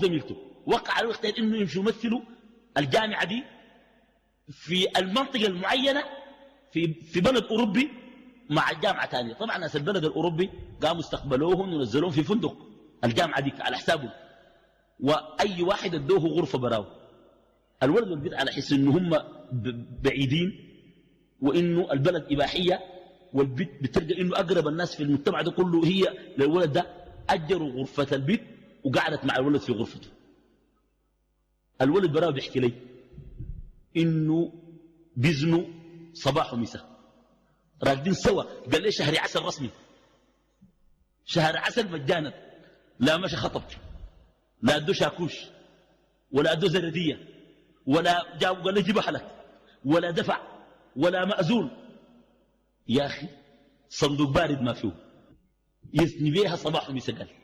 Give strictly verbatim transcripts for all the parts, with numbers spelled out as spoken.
وزميلته وقعوا يختار إنه يمشوا يمثلوا الجامعة دي في المنطقة المعينة في, في بلد أوروبي مع الجامعة تانية. طبعا ناس البلد الأوروبي قاموا استقبلوهم ونزلوهم في فندق الجامعة دي على حسابهم، وأي واحد ادوه غرفة براو. الولد والبنت على حس إنه هم بعيدين وإنه البلد إباحية، والبنت بتلقى إنه أقرب الناس في المجتمع ده كله هي للولد ده، أجروا غرفة البنت وقعدت مع الولد في غرفته. الولد براو بيحكي لي إنه بيزنوا صباح ومساء راقدين سوا. قال لي شهر عسل رسمي، شهر عسل مجانا، لا مشى خطب لا أدو شاكوش ولا أدو زردية ولا جاب قال لي جيب أهلك ولا دفع ولا مأزول. يا أخي صندوق بارد ما فيه يثني بيها صباح ومساء. قال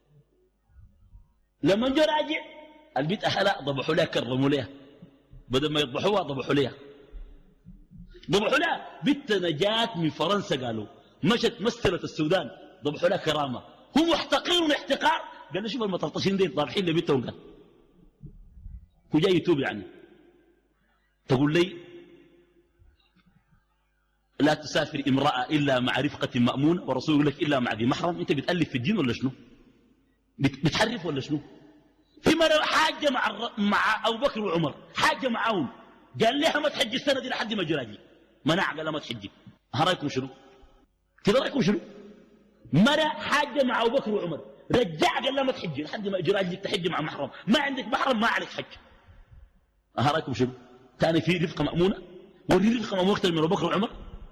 لما جو راجع البيت أهلها ضبحوا لها كرموا لها، بدل ما يضبحوها ضبحوا لها ضبحوا لها. بنت نجات من فرنسا قالوا مشت مثلت السودان ضبحوا لها كرامة. هم محتقرون احتقار. قال له شوف المطرطشين دين طارحين لبيتهم. قال هو جاي يتوب يعني. تقول لي لا تسافر امرأة إلا مع رفقة مأمونة، ورسول يقول لك إلا مع ذي محرم. أنت بتألف في الدين ولا شنو؟ بتحرف ولا شنو؟ في مرة حاجة مع, مع أبو بكر وعمر، حاجة معاهم، قال لها ما تحجي السنة دي لحد ما جراجي منع، قال لها ما تحجي. ها رايكم شنو كده؟ رايكم شنو؟ مرة حاجة مع أبو بكر وعمر، رجع قال لها ما تحجي لحد ما جراجك تحجي مع محرم، ما عندك محرم ما عليك حج. ها رايكم شنو؟ ثاني في رفقة مأمونة، ودي رفقة مأمونة أكثر من أبو بكر وعمر.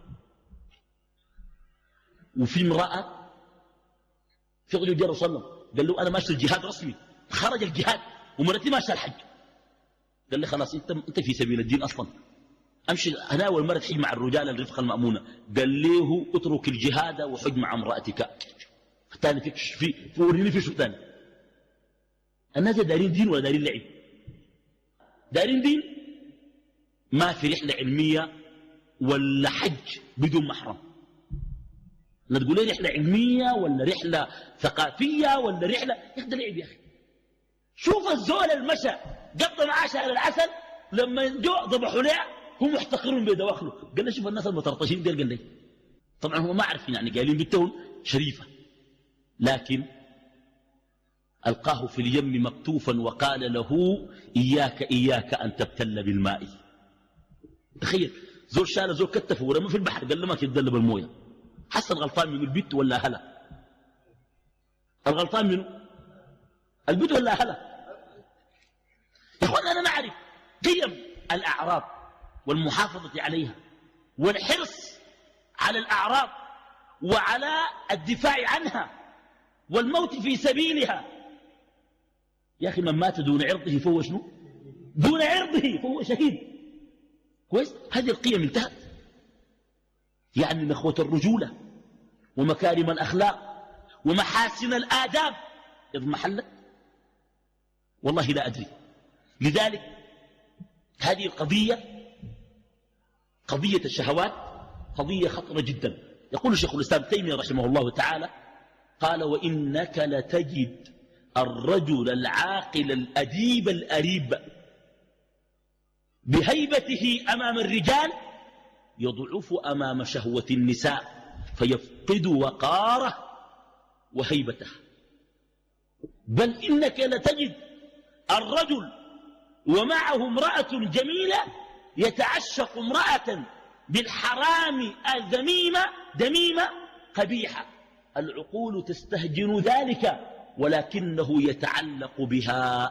وفي امرأة في رجل جاء رسول الله قال له أنا ماشي الجهاد رسمي، خرج الجهاد ومرتي ماشي الحج. قال لي خلاص انت انت في سبيل الدين اصلا، امشي انا اول مره تحج مع الرجال الرفقه المامونه. قال له اترك الجهاد وحج مع امراتك. ثاني فيك في وريني في شو ثاني. الناس دارين دين ولا دارين لعب؟ دارين دين. ما في رحله علميه ولا حج بدون محرم. لا تقول لي رحله علميه ولا رحله ثقافيه ولا رحله ياخذ لعب. يا اخي شوف الزول المشى قطع معاه شهر العسل لما جو ضبحوا له هم محتقرون بدواخله. قال له شوف الناس المترطشين ديل. قال لي طبعا هم ما عارفين يعني قايلين بنتهم شريفه، لكن القاه في اليم مكتوفا وقال له اياك اياك ان تبتل بالماء. تخيل زول شال زول كتفه ورمى في البحر، قال له ما تتدلى بالمويه. حس الغلطان من البيت ولا هلا؟ الغلطان منه البيت ولا هلا؟ يا اخوانا انا نعرف قيم الاعراض والمحافظه عليها والحرص على الاعراض وعلى الدفاع عنها والموت في سبيلها. يا اخي من مات دون عرضه فهو شنو؟ دون عرضه فهو شهيد. كويس؟ هذه القيم انتهت. يعني نخوه الرجوله ومكارم الاخلاق ومحاسن الاداب اضمحلت؟ والله لا ادري. لذلك هذه القضية قضية الشهوات قضية خطرة جدا. يقول شيخ الإسلام تيمية رحمه الله تعالى قال وإنك لتجد الرجل العاقل الأديب الأريب بهيبته أمام الرجال يضعف أمام شهوة النساء فيفقد وقاره وهيبته. بل إنك لتجد الرجل ومعه امرأة جميلة يتعشق امرأة بالحرام الذميمة دميمة قبيحة، العقول تستهجن ذلك ولكنه يتعلق بها.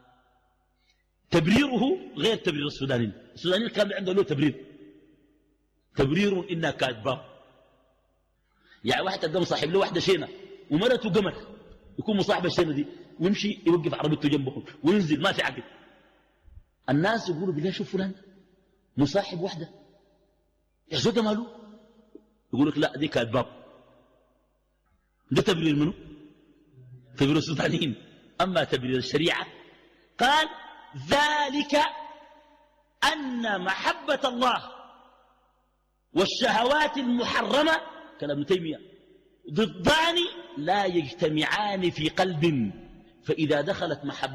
تبريره غير تبرير السوداني. السوداني كان عنده له تبرير، تبرير إنها كاذبة. يعني واحد قدام صاحب له واحدة شينة ومرته قمر، يكون مصاحب الشينة دي ويمشي يوقف عربيته جنبهم وينزل ما في عقل. الناس يقولوا بالله شوف فلان مصاحب واحدة يا زوجة ماله، يقول لك لا دي كاذباب. ده تبرير منه؟ تبرير السودانيين. أما تبرير الشريعة قال ذلك أن محبة الله والشهوات المحرمة كلام ابن تيمية ضدان لا يجتمعان في قلب، فإذا دخلت محبة